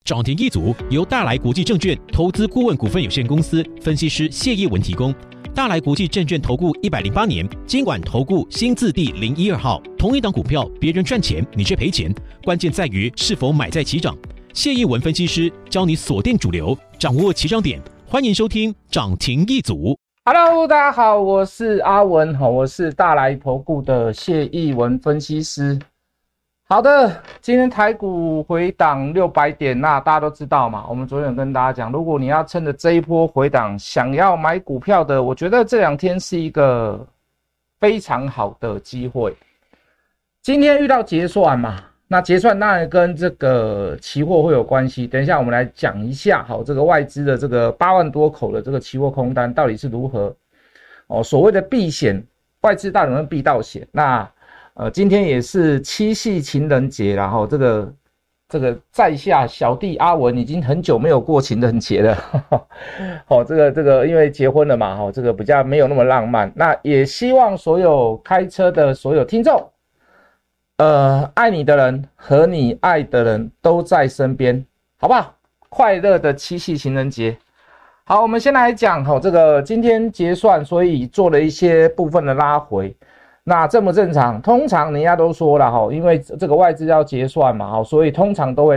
涨停一族由大来国际证券投资顾问股份有限公司分析师谢业文提供。大来国际证券投顾108年金管投顾新字第012号。同一档股票，别人赚钱，你却赔钱，关键在于是否买在起涨。谢业文分析师教你锁定主流，掌握起涨点。欢迎收听涨停一族。 Hello， 大家好，我是阿文，我是大来投顾的谢业文分析师。好的，今天台股回档600点，那大家都知道嘛，我们昨天有跟大家讲，如果你要趁着这一波回档想要买股票的，我觉得这2天是一个非常好的机会。今天遇到结算嘛，那结算当然跟这个期货会有关系，等一下我们来讲一下，好，这个外资的这个8万多口的这个期货空单到底是如何所谓的避险，外资到底能避到险。那今天也是七夕情人节，然后这个在下小弟阿文已经很久没有过情人节了这个因为结婚了嘛，这个比较没有那么浪漫。那也希望所有开车的所有听众爱你的人和你爱的人都在身边，好不好？快乐的七夕情人节。好，我们先来讲这个今天结算，所以做了一些部分的拉回。那正不正常？通常人家都说了因为这个外资要结算嘛，所以通常都会